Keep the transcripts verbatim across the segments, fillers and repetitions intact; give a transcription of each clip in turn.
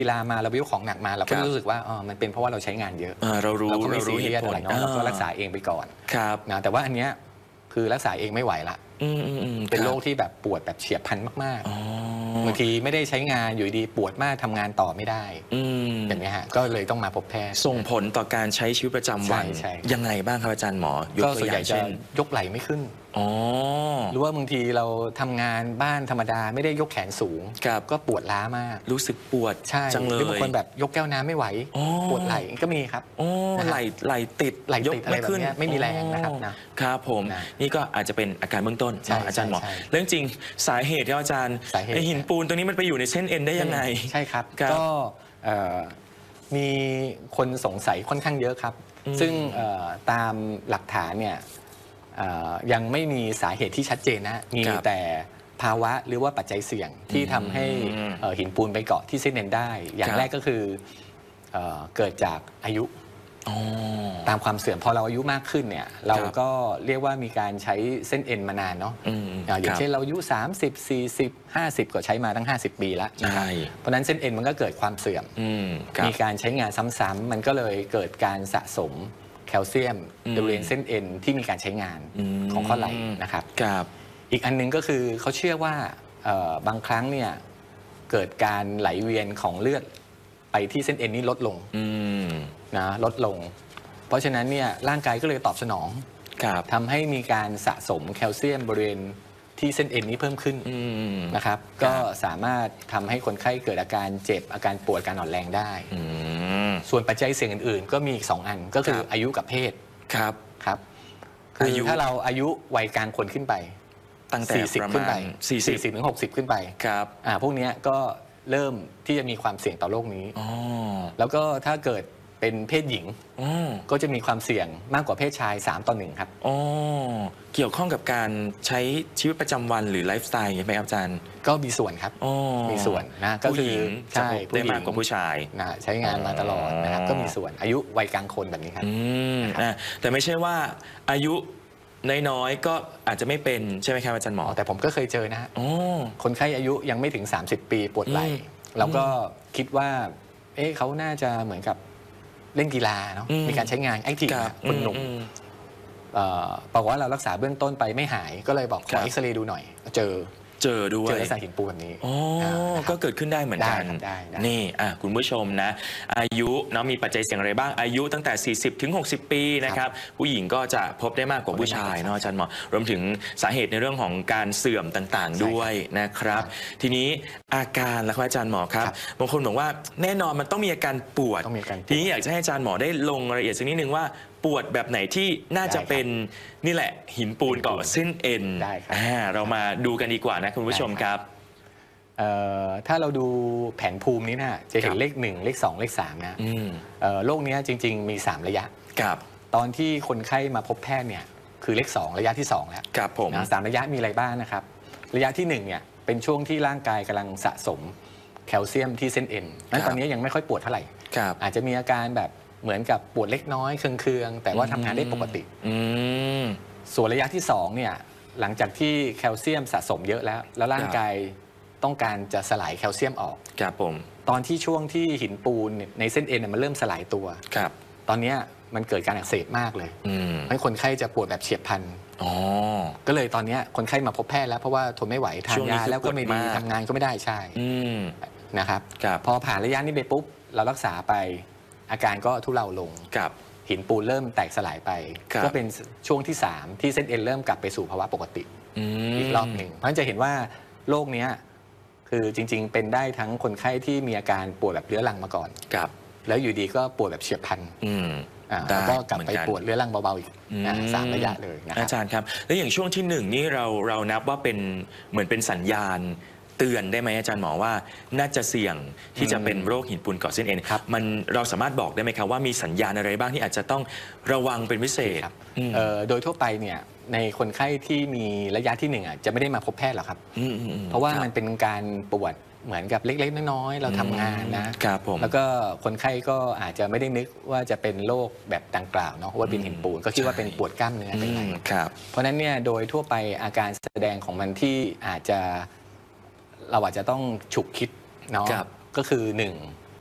กีฬามาเรายกของหนักมาเราก็รู้สึกว่าอ๋อมันเป็นเพราะว่าเราใช้งานเยอะเรารู้เราก็ไม่ซีเรียสอะไรเนาะเราก็รักษาเองไปก่อนนะแต่ว่าอันเนี้ยคือรักษาเองไม่ไหวละเป็นโรคที่แบบปวดแบบเฉียบพลันมากๆบางทีไม่ได้ใช้งานอยู่ดีปวดมากทำงานต่อไม่ได้อย่างนี้ฮะก็เลยต้องมาพบแพทย์ส่งผลต่อการใช้ชีวิตประจำวันยังไงบ้างครับอาจารย์หมอยกตัวอย่างเช่นยกไหล่ไม่ขึ้นหรือว่าบางทีเราทำงานบ้านธรรมดาไม่ได้ยกแขนสูงก็ปวดล้ามากรู้สึกปวดใช่หรือบางคนแบบยกแก้วน้ำไม่ไหวปวดไหล่ก็มีครับไหล่ไหล่ติดไหล่ติดอะไรแบบนี้ไม่มีแรงนะครับครับผมนี่ก็อาจจะเป็นอาการเบื้องต้นอาจารย์หมอเรื่องจริงสาเหตุที่อาจารย์ไอหินปูนตัวนี้มันไปอยู่ในเส้นเอ็นได้ยังไงใช่ครับก็มีคนสงสัยค่อนข้างเยอะครับซึ่งตามหลักฐานเนี่ยยังไม่มีสาเหตุที่ชัดเจนนะมีแต่ภาวะหรือว่าปัจจัยเสี่ยงที่ทำให้หินปูนไปเกาะที่เส้นเอ็นได้อย่างแรกก็คือเกิดจากอายุตามความเสื่อมพอเราอายุมากขึ้นเนี่ยเราก็เรียกว่ามีการใช้เส้นเอ็นมานานเนาะอย่างเช่นเราอายุสามสิบ สี่สิบ ห้าสิบก็ใช้มาตั้งห้าสิบปีแล้วนะครับเพราะนั้นเส้นเอ็นมันก็เกิดความเสื่อมมีการใช้งานซ้ำๆมันก็เลยเกิดการสะสมแคลเซียมบริเวณเส้นเอ็นที่มีการใช้งานของข้อไหล่นะครับอีกอันนึงก็คือเขาเชื่อว่าบางครั้งเนี่ยเกิดการไหลเวียนของเลือดไปที่เส้นเอ็นนี้ลดลงนะลดลงเพราะฉะนั้นเนี่ยร่างกายก็เลยตอบสนองทำให้มีการสะสมแคลเซียมบริเวณที่เส้นเอ็นนี้เพิ่มขึ้นนะครับก็สามารถทำให้คนไข้เกิดอาการเจ็บอาการปวดการอ่อนแรงได้ส่วนปัจจัยเสี่ยงอื่นๆก็มีอีกสองอันก็คืออายุกับเพศครับครับคือถ้าเราอายุวัยกลางคนขึ้นไปตั้งแต่ประมาณสี่สิบถึงหกสิบขึ้นไปครับอ่าพวกนี้ก็เริ่มที่จะมีความเสี่ยงต่อโรคนี้แล้วก็ถ้าเกิดเป็นเพศหญิงก็จะมีความเสี่ยงมากกว่าเพศชายสามต่อหนึ่งครับอ๋อเกี่ยวข้องกับการใช้ชีวิตประจำวันหรือไลฟ์สไตล์ไหมครับอาจารย์ก็มีส่วนครับมีส่วนนะก็คือใช่ได้มากกว่าผู้ชายนะใช้งานมาตลอดนะครับก็มีส่วนอายุวัยกลางคนแบบนี้ครับแต่ไม่ใช่ว่าอายุน้อยๆก็อาจจะไม่เป็นใช่ไหมครับอาจารย์หมอแต่ผมก็เคยเจอนะฮะคนไข้อายุยังไม่ถึงสามสิบปีปวดไหล่เราก็คิดว่าเอ๊ะเขาน่าจะเหมือนกับเล่นกีฬาเนาะมีการใช้งานแอคทีฟคนหนุ่มบอกว่าเรารักษาเบื้องต้นไปไม่หายก็เลยบอกขอเอ็กซเรย์ดูหน่อยเจอเจอด้วยเจอลักษณะหินปูนแบบนี้อ๋อก็เกิดขึ้นได้เหมือนกันนี่อ่ะคุณผู้ชมนะอายุเนาะมีปัจจัยเสี่ยงอะไรบ้างอายุตั้งแต่สี่สิบถึงหกสิบปีนะครับผู้หญิงก็จะพบได้มากกว่าผู้ชายเนาะอาจารย์หมอรวมถึงสาเหตุในเรื่องของการเสื่อมต่างๆด้วยนะครับทีนี้อาการแล้วครับอาจารย์หมอครับบางคนบอกว่าแน่นอนมันต้องมีอาการปวดทีนี้อยากจะให้อาจารย์หมอได้ลงรายละเอียดสักนิดนึงว่าปวดแบบไหนที่น่าจะเป็นนี่แหละหินปูนเกาะเส้นเอ็นเรามาดูกันดีกว่านะคุณผู้ชมครับถ้าเราดูแผนภูมินี้นะจะเห็นเลขหนึ่งเลขสองเลขสามนะโรคนี้จริงๆมีสามระยะตอนที่คนไข้มาพบแพทย์เนี่ยคือเลขสองระยะที่สองแล้วสามระยะมีอะไรบ้างนะครับระยะที่หนึ่งเนี่ยเป็นช่วงที่ร่างกายกำลังสะสมแคลเซียมที่เส้นเอ็นนั้นตอนนี้ยังไม่ค่อยปวดเท่าไหร่อาจจะมีอาการแบบเหมือนกับปวดเล็กน้อยเคืองๆแต่ว่าทำงานได้ปกติส่วนระยะที่สองเนี่ยหลังจากที่แคลเซียมสะสมเยอะแล้วแล้วร่างกายต้องการจะสลายแคลเซียมออกครับผมตอนที่ช่วงที่หินปูนในเส้นเอ็นมันเริ่มสลายตัวครับตอนนี้มันเกิดการอักเสบมากเลยเพราะคนไข้จะปวดแบบเฉียบพลันก็เลยตอนนี้คนไข้มาพบแพทย์แล้วเพราะว่าทนไม่ไหวทานยาแล้วก็ไม่ดีทำงานก็ไม่ได้ใช่นะครับพอผ่านระยะนี้ไปปุ๊บเรารักษาไปอาการก็ทุเลาลงหินปูนเริ่มแตกสลายไปก็เป็นช่วงที่สามที่เส้นเอ็นเริ่มกลับไปสู่ภาวะปกติอีกรอบหนึ่งเพราะฉะนั้นจะเห็นว่าโรคนี้คือจริงๆเป็นได้ทั้งคนไข้ที่มีอาการปวดแบบเรื้อรังมาก่อนแล้วอยู่ดีก็ปวดแบบเฉียบพลันแล้วก็กลับไปปวดเรื้อรังเบาๆอีกสามระยะเลยนะครับอาจารย์ครับแล้วอย่างช่วงที่หนึ่งนี่เราเรานับว่าเป็นเหมือนเป็นสัญญาณเตือนได้ไหมอาจารย์หมอว่าน่าจะเสี่ยงที่จะเป็นโรคหินปูนเกาะเส้นเอ็นมันเราสามารถบอกได้ไหมครับว่ามีสัญญาณอะไรบ้างที่อาจจะต้องระวังเป็นพิเศษโดยทั่วไปเนี่ยในคนไข้ที่มีระยะที่หนึ่งอ่ะจะไม่ได้มาพบแพทย์หรอกครับเพราะว่ามันเป็นการปวดเหมือนกับเล็กๆน้อยๆเราทำงานนะแล้วก็คนไข้ก็อาจจะไม่ได้นึกว่าจะเป็นโรคแบบดังกล่าวเนาะว่าเป็นหินปูนก็คิดว่าเป็นปวดกล้ามเนื้อเป็นไรเพราะฉะนั้นเนี่ยโดยทั่วไปอาการแสดงของมันที่อาจจะเราอาจจะต้องฉุกคิดเนาะก็คือหนึ่ง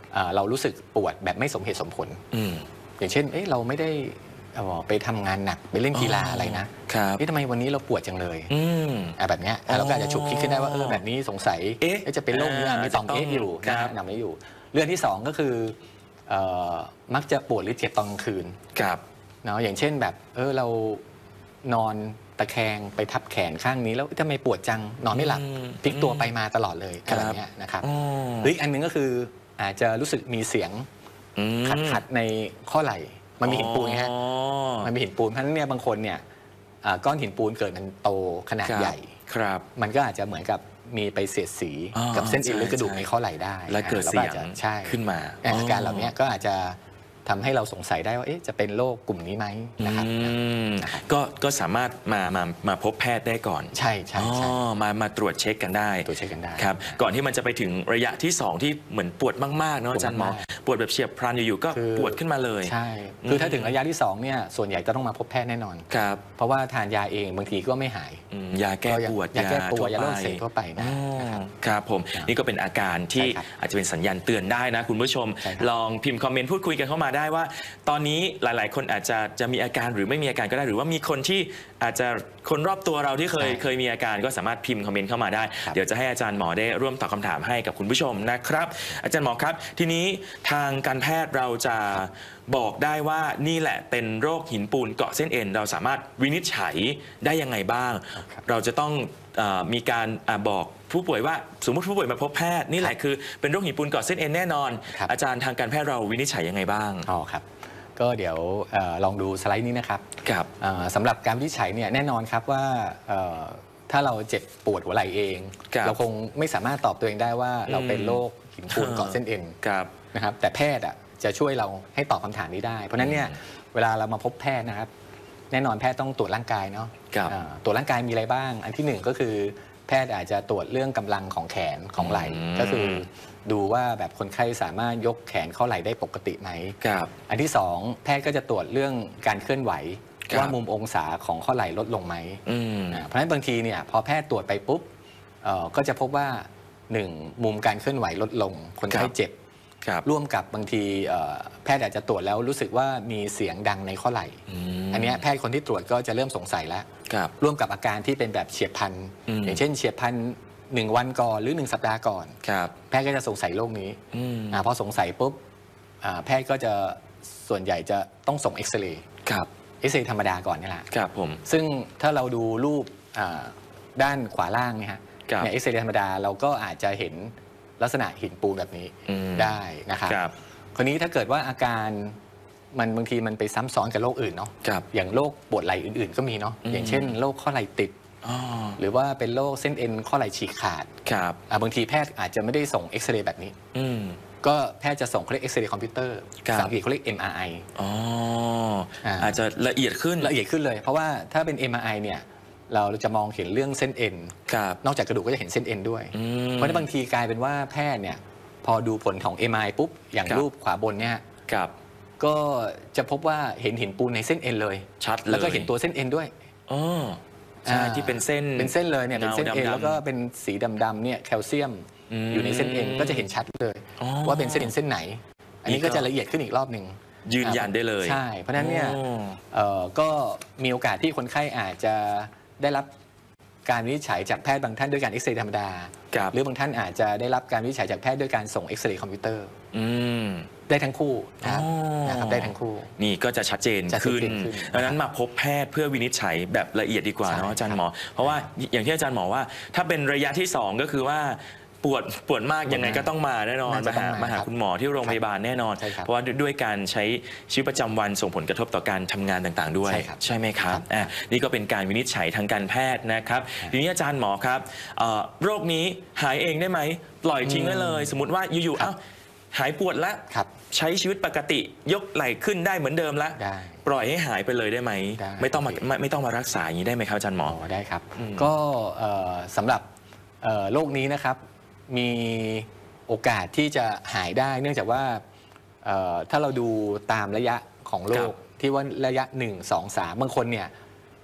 เอ่อเรารู้สึกปวดแบบไม่สมเหตุสมผลอืมอย่างเช่นเอ๊ะเราไม่ได้เอ่อไปทำงานหนักไปเล่นกีฬาอะไรนะครับ เอ๊ะทำไมวันนี้เราปวดจังเลยอืมอ่ะแบบเนี้ยเราก็อาจจะฉุกคิดขึ้นได้ว่าเออแบบนี้สงสัยเอ๊ะจะเป็นโรคนี้อ่ะมีสองอาจจะต้องเอ๊ะอยู่ครันะบนำไม่อยู่เรื่องที่สองก็คือเอ่อมักจะปวดหรือเจ็บตอนกลางคืนครับเนาะอย่างเช่นแบบเออเรานอนตะแคงไปทับแขนข้างนี้แล้วทำไมปวดจังนอนไม่หลับอืมพลิกตัวไปมาตลอดเลยครับอะไรเงี้ยนะครับอ๋อหรืออีกอันหนึงก็คืออาจจะรู้สึกมีเสียงอืมขัดขัดๆในข้อไหล่มันมีหินปูนไงฮะอ๋อมันมีหินปูนเพราะฉะนั้นเนี่ยบางคนเนี่ยอ่าก้อนหินปูนเกิดมันโตขนาดครับใหญ่ครับมันก็อาจจะเหมือนกับมีไปเสียดสีอ๋อกับเส้นเอ็นหรือกระดูกใช่ในข้อไหล่ได้และเกิดอ่าเสียงราอาจจะใช่ขึ้นมาอาการเหล่านี้ก็อาจจะทำให้เราสงสัยได้ว่าเอ๊ะจะเป็นโรคกลุ่มนี้ไหมนะครับอืมนะครับก็ก็สามารถมามามาพบแพทย์ได้ก่อนใช่ใช่อ๋อใช่มามาตรวจเช็คกันได้ตัวจเช็คกันได้ครับก่อนที่มันจะไปถึงระยะที่สองที่เหมือนปวดมากๆเนาะอาจารย์หมอปวดมากปวดแบบเฉียบพลันอยู่ๆก็คือปวดขึ้นมาเลยใช่คือถ้าถึงระยะที่สองเนี่ยส่วนใหญ่จะต้องมาพบแพทย์แน่นอนครับเพราะว่าทานยาเองบางทีก็ไม่หายอืมยาแก้ปวดยาแก้ปวดยาทั่โรคเสพทั่วไปนะอ๋อนะครับครับผมครับนี่ก็เป็นอาการที่ใช่ครับอาจจะเป็นสัญญาณเตือนได้นะคุณผู้ชมใช่ครับลองพิมพ์คอมเมนต์พูดคุยกันเข้ามาได้ว่า ตอนนี้หลาย ๆ คนอาจจะจะมีอาการหรือไม่มีอาการก็ได้ หรือว่ามีคนที่อาจจะคนรอบตัวเราที่เคยใช่เคยมีอาการก็สามารถพิมพ์คอมเมนต์เข้ามาได้ครับเดี๋ยวจะให้อาจารย์หมอได้ร่วมตอบคำถามให้กับคุณผู้ชมนะครับ อาจารย์หมอครับ ทีนี้ทางการแพทย์เราจะบอกได้ว่านี่แหละเป็นโรคหินปูนเกาะเส้นเอ็นเราสามารถวินิจฉัยได้ยังไงบ้างครับเราจะต้องเออมีการอาบอกผู้ป่วยว่าสมมติผู้ป่วยมาพบแพทย์นี่แหละคือเป็นโรคหินปูนเกาะเส้นเอ็นแน่นอนครับอาจารย์ทางการแพทย์เราวินิจฉัยยังไงบ้างอ๋อครับก็เดี๋ยวเอ่อลองดูสไลด์นี้นะครับครับเอ่อสำหรับการวินิจฉัยเนี่ยแน่นอนครับว่าเอ่อถ้าเราเจ็บปวดหัวไหล่เองครับเราคงไม่สามารถตอบตัวเองได้ว่าเราเป็นโรคหินปูนเกาะเส้นเอ็นครับนะครับแต่แพทย์อ่ะจะช่วยเราให้ตอบคำถามนี้ได้ เพราะฉะนั้นเนี่ยเวลาเรามาพบแพทย์นะครับแน่นอนแพทย์ต้องตรวจร่างกายเนาะครับอ่าตรวจร่างกายมีอะไรบ้าง อันที่หนึ่งก็คือแพทย์อาจจะตรวจเรื่องกำลังของแขนของไหล่อืมก็คือดูว่าแบบคนไข้สามารถยกแขนเข้าไหล่ได้ปกติไหมครับอันที่สองแพทย์ก็จะตรวจเรื่องการเคลื่อนไหวครับว่ามุมองศาของข้อไหล่ลดลงไหมอืมอ่าเพราะฉะนั้นบางทีเนี่ยพอแพทย์ตรวจไปปุ๊บเอ่อก็จะพบว่าหนึ่งมุมการเคลื่อนไหวลดลง คนไข้เจ็บครับร่วมกับบางทีเอ่อแพทย์อาจจะตรวจแล้วรู้สึกว่ามีเสียงดังในข้อไหล่มอันเนี้ยแพทย์คนที่ตรวจก็จะเริ่มสงสัยแล้วครับร่วมกับอาการที่เป็นแบบเฉียบพลันอืมอย่างเช่นเฉียบพลันหนึ่งวันก่อนหรือหนึ่งสัปดาห์ก่อนครับแพทย์ก็จะสงสัยโรคนี้อืมอาพอสงสัยปุ๊บอ่าแพทย์ก็จะส่วนใหญ่จะต้องส่งเอ็กซเรย์ครับเอ็กซเรย์ธรรมดาก่อนนี่แหละครับผมซึ่งถ้าเราดูรูปอ่าด้านขวาล่างเนี่ยฮะครับเนี่ยเอ็กซเรย์ธรรมดาเราก็อาจจะเห็นลักษณะหินปูนแบบนี้อืมได้นะครับครับคราวนี้ถ้าเกิดว่าอาการมันบางทีมันไปซ้ำซ้อนกับโรคอื่นเนาะครับอย่างโรคปวดไหล่อื่นๆ ก็มีเนาะอืมอย่างเช่นโรคข้อไหล่ติดอ๋อหรือว่าเป็นโรคเส้นเอ็นข้อไหล่ฉีกขาดครับอ่าบางทีแพทย์อาจจะไม่ได้ส่งเอ็กซเรย์แบบนี้อืมก็แพทย์จะส่งเขาเรียกเอ็กซเรย์คอมพิวเตอร์ครับภาษาอังกฤษเขาเรียก เอ็ม อาร์ ไออ๋ออ่าอาจจะละเอียดขึ้นละเอียดขึ้นเลย เพราะว่าถ้าเป็น เอ็ม อาร์ ไอ เนี่ยเราจะมองเห็นเรื่องเส้นเอ็นครับนอกจากกระดูกก็จะเห็นเส้นเอ็นด้วยอืมเพราะฉะนั้นบางทีกลายเป็นว่าแพทย์เนี่ยพอดูผลของ เอ็ม อาร์ ไอ ปุ๊บ อย่างครับรูปขวาบนเนี่ยครับก็จะพบว่าเห็นหินปูนในเส้นเอ็นเลยชัดเลยแล้วก็เห็นตัวเส้นเอ็นด้วยอ๋อใช่อ่าที่เป็นเส้นเป็นเส้นเลยเนี่ยเป็นเส้นเอ็นเงาดำๆแล้วก็เป็นสีดำๆเนี่ยแคลเซียมอืมอยู่ในเส้นเอ็นก็จะเห็นชัดเลยอ๋อว่าเป็นเส้นเอ็นเส้นไหน อันนี้นี่ก็ก็จะละเอียดขึ้นอีกรอบหนึ่งยืนยันได้เลยใช่ เพราะฉะนั้นเนี่ยโอ้เอ่อก็มีโอกาสที่คนไข้อาจจะได้รับการวินิจฉัยจากแพทย์บางท่านด้วยการเอ็กซเรย์ธรรมดาครับหรือบางท่านอาจจะได้รับการวินิจฉัยจากแพทย์ด้วยการส่งเอ็กซเรย์คอมพิวเตอร์อืมได้ทั้งคู่นะครับอ๋อนะครับได้ทั้งคู่นี่ก็จะชัดเจนจะชัดขึ้นเจนขึ้นดังนั้นมาพบแพทย์เพื่อวินิจฉัยแบบละเอียดดีกว่าใช่เนาะอาจารครัย์บหมอ เพราะว่าอย่างที่อาจารย์หมอว่า ถ้าเป็นระยะที่สองก็คือว่าปวดปวดมากยังไงก็ต้องมาแน่นอนน่าจะมาต้องหามามาหาครับคุณหมอที่โรงพยาบาลแน่นอนใช่ครับเพราะว่าด้วยการใช้ชีวิตประจำวันส่งผลกระทบต่อการทำงานต่างๆ ด้วยใช่ครับใช่ไหมครับครับอ่ะนี่ก็เป็นการวินิจฉัยทางการแพทย์นะครับครับทีนี้อาจารย์หมอครับเอ่อโรคนี้หายเองได้ไหมปล่อยทิ้งไว้เลย สมมติว่าอยู่ๆครับเอ้าหายปวดแล้วครับใช้ชีวิตปกติยกไหล่ขึ้นได้เหมือนเดิมแล้วได้ปล่อยให้หายไปเลยได้ไหมได้ไม่ต้องมาโอเคไม่ไม่ต้องมารักษาอย่างนี้ได้ไหมครับอาจารย์หมออ๋อได้ครับอืมก็เอ่อสำหรับเอ่อโรคนี้นะครับมีโอกาสที่จะหายได้ เนื่องจากว่าเอ่อถ้าเราดูตามระยะของโรคที่ว่าระยะหนึ่ง สอง สามบางคนเนี่ย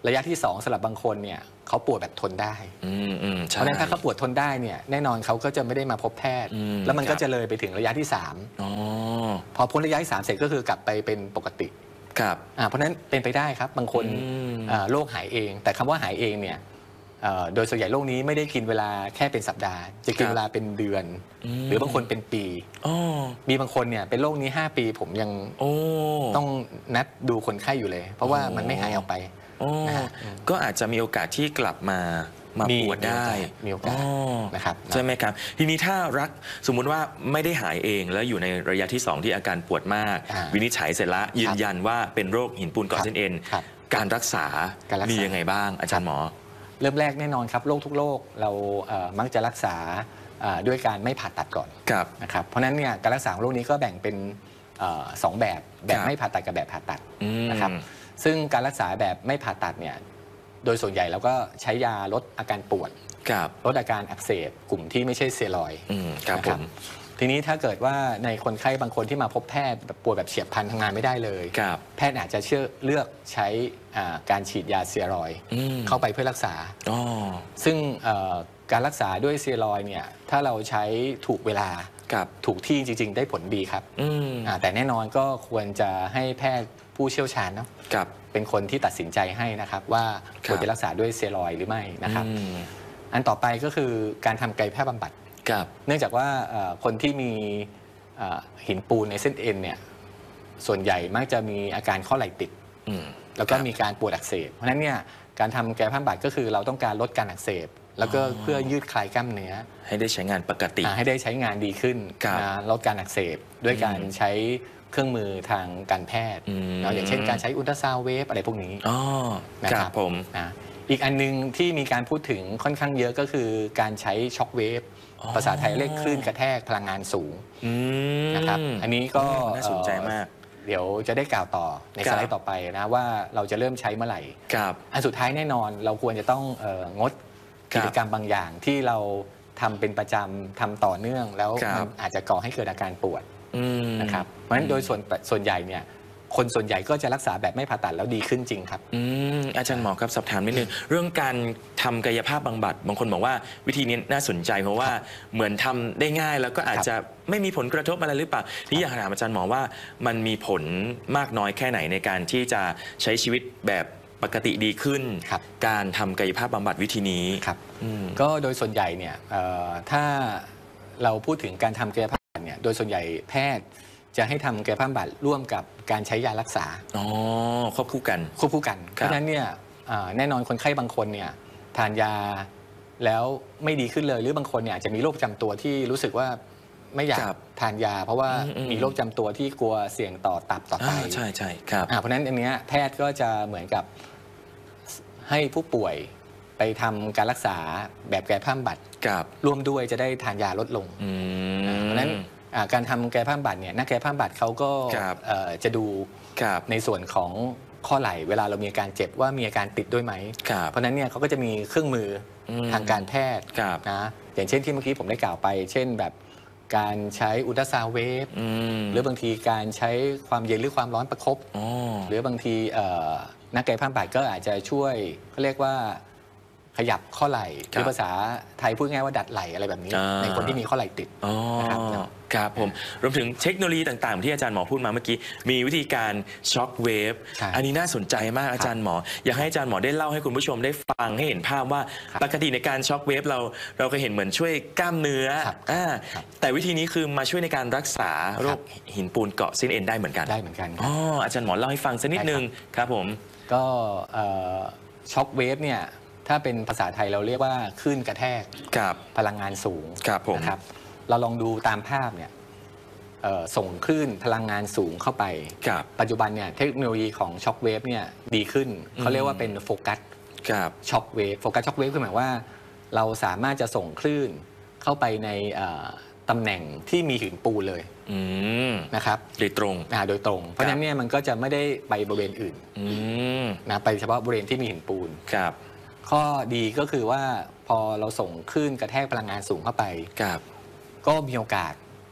ระยะที่สองสำหรับบางคนเนี่ยเขาปวดแบบทนได้เพราะฉะนั้นถ้าเขาปวดทนได้เนี่ยแน่นอนเขาก็จะไม่ได้มาพบแพทย์แล้วมันก็จะเลยไปถึงระยะที่สามพอพ้นระยะที่สามเสร็จก็คือกลับไปเป็นปกติครับเพราะฉะนั้นเป็นไปได้ครับบางคนโรคหายเองแต่คำว่าหายเองเนี่ยโดยส่วนใหญ่โรคนี้ไม่ได้กินเวลาแค่เป็นสัปดาห์จะกินเวลาเป็นเดือนหรือบางคนเป็นปีมีบางคนเนี่ยเป็นโรคนี้ห้าปีผมยังต้องนัดดูคนไข้อยู่เลยเพราะว่ามันไม่หายออกไปก็อาจจะมีโอกาสที่กลับมามาปวดได้มีโอกาสนะครับใช่ไหมครับทีนี้ถ้ารักสมมุติว่าไม่ได้หายเองแล้วอยู่ในระยะที่สองที่อาการปวดมากวินิจฉัยเสร็จแล้วยืนยันว่าเป็นโรคหินปูนเกาะเส้นเอ็นการรักษามียังไงบ้างอาจารย์หมอเริ่มแรกแน่นอนครับโรคทุกโรคเรามักจะรักษาด้วยการไม่ผ่าตัดก่อนนะครับเพราะฉะนั้นเนี่ยการรักษาโรคนี้ก็แบ่งเป็นสองแบบแบบไม่ผ่าตัดกับแบบผ่าตัดนะครับซึ่งการรักษาแบบไม่ผ่าตัดเนี่ยโดยส่วนใหญ่เราก็ใช้ยาลดอาการปวดลดอาการอักเสบกลุ่มที่ไม่ใช่สเตียรอยด์นะครับทีนี้ถ้าเกิดว่าในคนไข้บางคนที่มาพบแพทย์ปวดแบบเฉียบพลันทำงานไม่ได้เลยแพทย์อาจจะเชื่อเลือกใช้การฉีดยาสเตียรอยด์เข้าไปเพื่อรักษาซึ่งการรักษาด้วยสเตียรอยด์เนี่ยถ้าเราใช้ถูกเวลาถูกที่จริงๆได้ผลดีครับแต่แน่นอนก็ควรจะให้แพทย์ผู้เชี่ยวชาญเนาะเป็นคนที่ตัดสินใจให้นะครับว่าควรจะรักษาด้วยสเตียรอยด์หรือไม่นะครับอันต่อไปก็คือการทำกายภาพบำบัดเนื่องจากว่าคนที่มีหินปูนในเส้นเอ็นเนี่ยส่วนใหญ่มักจะมีอาการข้อไหล่ติดแล้วก็มีการปวดอักเสบเพราะฉะนั้นเนี่ยการทำกายภาพบำบัดก็คือเราต้องการลดการอักเสบแล้วก็เพื่อยืดคลายกล้ามเนื้อให้ได้ใช้งานปกติให้ได้ใช้งานดีขึ้นนะลดการอักเสบด้วยการใช้เครื่องมือทางการแพทย์อย่างเช่นการใช้อุลตราซาวด์เวฟอะไรพวกนี้นะครับผมอีกอันนึงที่มีการพูดถึงค่อนข้างเยอะก็คือการใช้ช็อคเวฟภาษาไทยเรียกคลื่นกระแทกพลังงานสูงนะครับอันนี้ก็น่าสนใจมากเดี๋ยวจะได้กล่าวต่อในสไลด์ต่อไปนะว่าเราจะเริ่มใช้เมื่อไหร่อันสุดท้ายแน่นอนเราควรจะต้องงดกิจกรรมบางอย่างที่เราทำเป็นประจำทำต่อเนื่องแล้วมันอาจจะก่อให้เกิดอาการปวดนะครับเพราะฉะนั้นโดยส่วนส่วนใหญ่เนี่ยคนส่วนใหญ่ก็จะรักษาแบบไม่ผ่าตัดแล้วดีขึ้นจริงครับอืมอาจารย์หมอครับสอบถามนิดนึงเรื่องการทำกายภาพบำบัดบางคนบอกว่าวิธีนี้น่าสนใจเพราะว่าเหมือนทำได้ง่ายแล้วก็อาจจะไม่มีผลกระทบอะไรหรือเปล่านี่อยากถามอาจารย์หมอว่ามันมีผลมากน้อยแค่ไหนในการที่จะใช้ชีวิตแบบปกติดีขึ้นการทำกายภาพบำบัดวิธีนี้ครับก็โดยส่วนใหญ่เนี่ยถ้าเราพูดถึงการทำกายภาพเนี่ยโดยส่วนใหญ่แพทย์จะให้ทำกายภาพบำบัดร่วมกับการใช้ยารักษาอ๋อควบคู่กันควบคู่กันเพราะฉะนั้นเนี่ยแน่นอนคนไข้บางคนเนี่ยทานยาแล้วไม่ดีขึ้นเลยหรือบางคนเนี่ยอาจจะมีโรคประจำตัวที่รู้สึกว่าไม่อยากทานยาเพราะว่ามีโรคประจำตัวที่กลัวเสี่ยงต่อตับต่อไตใช่ใช่ครับเพราะฉะนั้นอันนี้แพทย์ก็จะเหมือนกับให้ผู้ป่วยไปทำการรักษาแบบกายภาพบำบัดร่วมด้วยจะได้ทานยาลดลงเพราะฉะนั้นการทำกายภาพบำบัดเนี่ยนักกายภาพบำบัดเขาก็จะดูในส่วนของข้อไหล่เวลาเรามีอาการเจ็บว่ามีอาการติดด้วยไหมเพราะนั้นเนี่ยเขาก็จะมีเครื่องมือทางการแพทย์นะอย่างเช่นที่เมื่อกี้ผมได้กล่าวไปเช่นแบบการใช้อุลตราซาวด์เวฟหรือบางทีการใช้ความเย็นหรือความร้อนประคบหรือบางทีนักกายภาพบำบัดก็อาจจะช่วยเขาเรียกว่าขยับข้อไหล่หรือภาษาไทยพูดง่ายว่าดัดไหล่อะไรแบบนี้ในคนที่มีข้อไหล่ติดนะครับครับผมรวมถึงเทคโนโลยีต่างๆที่อาจารย์หมอพูดมาเมื่อกี้มีวิธีการช็อคเวฟอันนี้น่าสนใจมากอาจารย์หมออยากให้อาจารย์หมอได้เล่าให้คุณผู้ชมได้ฟังให้เห็นภาพว่าปกติในการช็อคเวฟเราเราก็เห็นเหมือนช่วยกล้ามเนื้อแต่วิธีนี้คือมาช่วยในการรักษาโรคหินปูนเกาะเส้นเอ็นได้เหมือนกันได้เหมือนกันอ๋ออาจารย์หมอเล่าให้ฟังสักนิดนึงครับผมก็ช็อคเวฟเนี่ยถ้าเป็นภาษาไทยเราเรียกว่าคลื่นกระแทกพลังงานสูงนะครับเราลองดูตามภาพเนี่ยส่งคลื่นพลังงานสูงเข้าไปปัจจุบันเนี่ยเทคโนโลยีของช็อคเวฟเนี่ยดีขึ้นเขาเรียกว่าเป็นโฟกัสช็อคเวฟโฟกัสช็อคเวฟคือหมายว่าเราสามารถจะส่งคลื่นเข้าไปในตำแหน่งที่มีหินปูนเลยนะครับโดยตรงโดยตรงเพราะฉะนั้นเนี่ยมันก็จะไม่ได้ไปบริเวณอื่นนะไปเฉพาะบริเวณที่มีหินปูนข้อดีก็คือว่าพอเราส่งคลื่นกระแทกพลังงานสูงเข้าไปก็มีโอกาส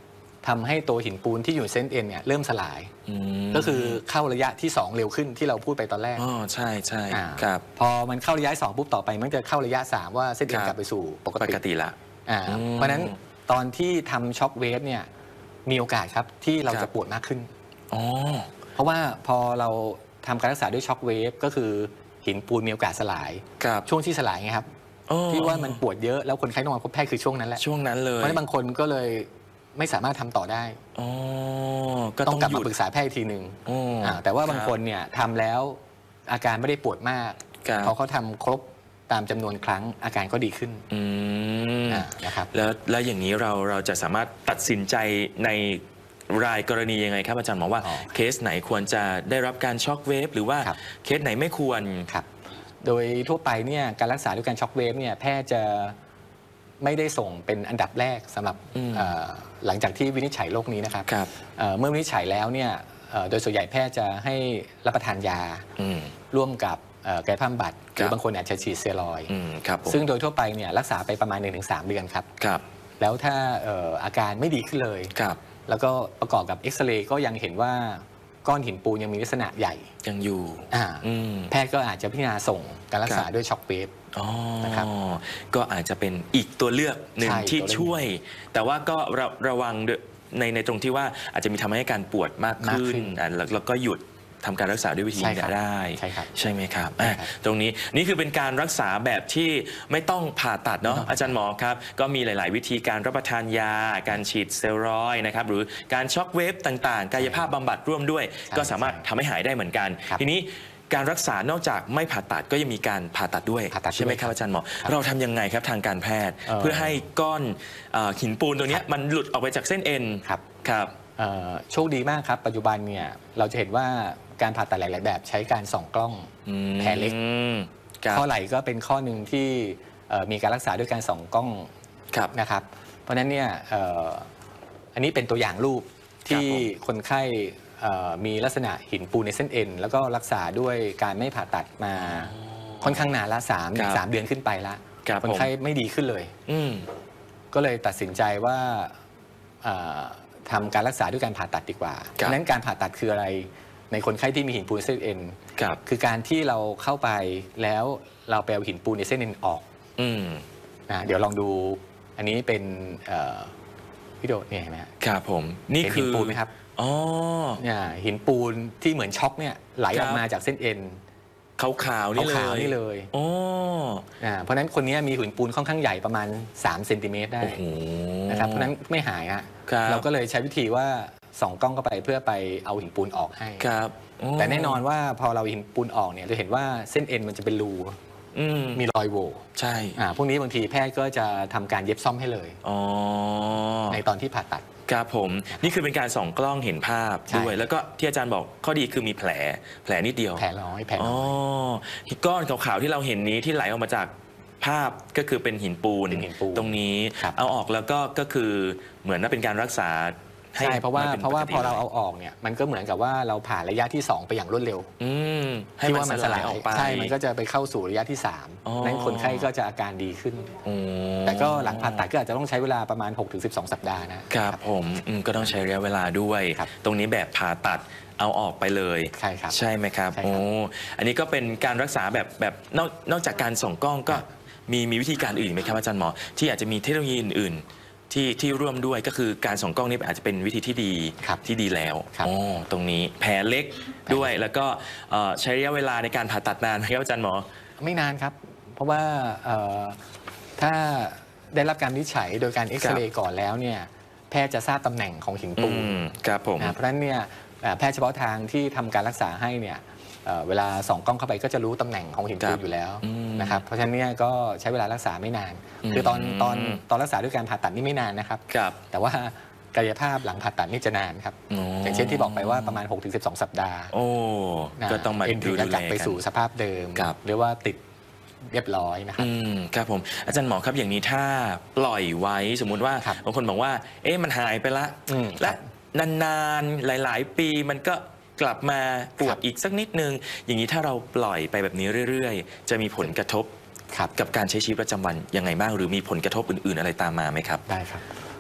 ทำให้ตัวหินปูนที่อยู่เส้นเอ็นเนี่ยเริ่มสลายก็คือเข้าระยะที่สองเร็วขึ้นที่เราพูดไปตอนแรกอ๋อใช่ใช่ครับพอมันเข้าระยะสองปุ๊บต่อไปมันจะเข้าระยะสามว่าเส้นเอ็นกลับไปสู่ปกติปกติละเพราะฉะนั้นตอนที่ทำช็อคเวฟเนี่ยมีโอกาสครับที่เราจะปวดมากขึ้นอ๋อเพราะว่าพอเราทำการรักษาด้วยช็อคเวฟก็คือหินปูนมีโอกาสสลายช่วงที่สลายไงครับที่ว่ามันปวดเยอะแล้วคนไข้ต้องมาพบแพทย์คือช่วงนั้นแหละช่วงนั้นเลยเพราะบางคนก็เลยไม่สามารถทำต่อได้ต้องกลับมาปรึกษาแพทย์ทีหนึ่งแต่ว่าบางคนเนี่ยทำแล้วอาการไม่ได้ปวดมากพอเขาทำครบตามจำนวนครั้งอาการก็ดีขึ้นนะครับแล้วแล้วอย่างนี้เราเราจะสามารถตัดสินใจในรายกรณียังไงครับอาจารย์หมอว่าเคสไหนควรจะได้รับการช็อคเวฟหรือว่าเคสไหนไม่ควรครับโดยทั่วไปเนี่ยการรักษาด้วยการช็อคเวฟเนี่ยแพทย์จะไม่ได้ส่งเป็นอันดับแรกสำหรับหลังจากที่วินิจฉัยโรคนี้นะครับเมื่อวินิจฉัยแล้วเนี่ยโดยส่วนใหญ่แพทย์จะให้รับประทานยาร่วมกับกายภาพบำบัดหรือบางคนอาจจะฉีดสเตียรอยด์ซึ่งโดยทั่วไปเนี่ยรักษาไปประมาณ หนึ่งถึงสาม เดือนครับแล้วถ้าอาการไม่ดีขึ้นเลยแล้วก็ประกอบกับเอ็กซเรย์ก็ยังเห็นว่าก้อนหินปูนยังมีลักษณะใหญ่ยังอยู่แพทย์ก็อาจจะพิจารณาส่งการรักษาด้วยช็อคเวฟนะครับก็อาจจะเป็นอีกตัวเลือกหนึ่งที่ช่วยแต่ว่าก็ระระวังในในตรงที่ว่าอาจจะมีทำให้การปวดมากขึ้นแล้วก็หยุดทำการรักษาด้วยวิธีนี้ได้ใช่ไหมครับตรงนี้นี่คือเป็นการรักษาแบบที่ไม่ต้องผ่าตัดเนาะอาจารย์หมอครับก็มีหลาย ๆ วิธีการรับประทานยาการฉีดสเตียรอยด์นะครับหรือการช็อคเวฟต่างๆกายภาพบำบัดร่วมด้วยก็สามารถทำให้หายได้เหมือนกันทีนี้การรักษานอกจากไม่ผ่าตัดก็ยังมีการผ่าตัดด้วยใช่ไหมครับอาจารย์หมอเราทำยังไงครับทางการแพทย์เพื่อให้ก้อนหินปูนตัวนี้มันหลุดออกไปจากเส้นเอ็นครับครับโชคดีมากครับปัจจุบันเนี่ยเราจะเห็นว่าการผ่าตัดหลาย ๆ แบบใช้การส่องกล้องแผลเล็กข้อไหล่ก็เป็นข้อหนึ่งที่มีการรักษาด้วยการส่องกล้องนะครับเพราะฉะนั้นเนี่ยอันนี้เป็นตัวอย่างรูปที่คนไข้มีลักษณะหินปูนในเส้นเอ็นแล้วก็รักษาด้วยการไม่ผ่าตัดมาค่อนข้างนานละสามสามเดือนขึ้นไปละคนไข้ไม่ดีขึ้นเลยก็เลยตัดสินใจว่าทำการรักษาด้วยการผ่าตัดดีกว่าเพราะฉะนั้นการผ่าตัดคืออะไรในคนไข้ที่มีหินปูนในเส้นเอ็นคือการที่เราเข้าไปแล้วเราไปเอาหินปูนในเส้นเอ็นออกนะเดี๋ยวลองดูอันนี้เป็นวิดีโอเนี่ยเห็นไหมครับผมนี่คือหินปูนไหมครับอ๋อเนี่ยหินปูนที่เหมือนช็อกเนี่ยไหลออกมาจากเส้นเอ็นขาวๆนี่เลยขาวๆนี่เลยโอ้เพราะฉะนั้นคนนี้มีหินปูนค่อนข้างใหญ่ประมาณสามเซนติเมตรได้นะครับเพราะฉะนั้นไม่หายอ่ะเราก็เลยใช้วิธีว่าส่องกล้องเข้าไปเพื่อไปเอาหินปูนออกให้ครับแต่แน่นอนว่าพอเราหินปูนออกเนี่ยจะเห็นว่าเส้นเอ็นมันจะเป็นรูมีรอยโหว่ใช่พวกนี้บางทีแพทย์ก็จะทำการเย็บซ่อมให้เลยในตอนที่ผ่าตัดครับผมนี่คือเป็นการส่องกล้องเห็นภาพด้วยแล้วก็ที่อาจารย์บอกข้อดีคือมีแผลแผลนิดเดียวแผลน้อยแผลน้อยอ๋อก้อนขาวๆที่เราเห็นนี้ที่ไหลออกมาจากภาพก็คือเป็นหินปูนตรงนี้เอาออกแล้วก็ก็คือเหมือนว่าเป็นการรักษาใช่เพราะว่าเพราะว่าพอเราเอาออกเนี่ยมันก็เหมือนกับว่าเราผ่านระยะที่สองไปอย่างรวดเร็วที่ว่ามันสลายออกไปใช่มันก็จะไปเข้าสู่ระยะที่สามนั้นคนไข้ก็จะอาการดีขึ้นแต่ก็หลังผ่าตัดก็อาจจะต้องใช้เวลาประมาณ หกถึงสิบสอง สัปดาห์นะครับผมก็ต้องใช้ระยะเวลาด้วยตรงนี้แบบผ่าตัดเอาออกไปเลยใช่ครับใช่ไหมครับโอ้อันนี้ก็เป็นการรักษาแบบแบบนอกนอกจากการส่องกล้องก็มีมีวิธีการอื่นไหมครับอาจารย์หมอที่อาจจะมีเทคโนโลยีอื่นที่ที่ร่วมด้วยก็คือการส่องกล้องนี่อาจจะเป็นวิธีที่ดีที่ดีแล้วอ๋อตรงนี้แผลเล็กด้วยแล้วก็ใช้ระยะเวลาในการผ่าตัดนานไหมครับอาจารย์หมอไม่นานครับเพราะว่าถ้าได้รับการวินิจฉัยโดยการเอ็กซเรย์ก่อนแล้วเนี่ยแพทย์จะทราบตำแหน่งของหินปูนครับผมเพราะฉะนั้นเนี่ยแพทย์เฉพาะทางที่ทำการรักษาให้เนี่ยเวลาส่องกล้องเข้าไปก็จะรู้ตำแหน่งของหินปูนอยู่แล้วนะครับเพราะฉะนั้นเนี่ยก็ใช้เวลารักษาไม่นานคือตอนตอนตอนรักษาด้วยการผ่าตัดนี่ไม่นานนะครับแต่ว่ากายภาพหลังผ่าตัดนี่จะนานครับอย่างเช่นที่บอกไปว่าประมาณ หกถึงสิบสอง สัปดาห์โอ้ก็ต้องมาดูแลกลับไปสู่สภาพเดิมหรือว่าติดเรียบร้อยนะครับครับผมอาจารย์หมอครับอย่างนี้ถ้าปล่อยไว้สมมุติว่าบางคนบอกว่าเอ๊ะมันหายไปละและนานๆหลายๆปีมันก็กลับมาปวดอีกสักนิดนึงอย่างนี้ถ้าเราปล่อยไปแบบนี้เรื่อยๆจะมีผลกระทบกับการใช้ชีวิตประจำวันยังไงบ้างหรือมีผลกระทบอื่นๆอะไรตามมาไหมครับได้ครับ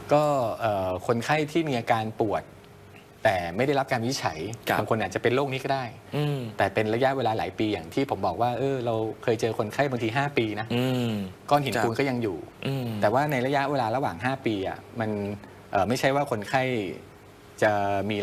ก็คนไข้ที่มีอาการปวดแต่ไม่ได้รับการวินิจฉัยบางคนอาจจะเป็นโรคนี้ก็ได้แต่เป็นระยะเวลาหลายปีอย่างที่ผมบอกว่าเออเราเคยเจอคนไข้บางทีห้าปีนะก้อนหินปูนก็ยังอยู่แต่ว่าในระยะเวลาระหว่างห้าปีอ่ะมันไม่ใช่ว่าคนไข้จะมี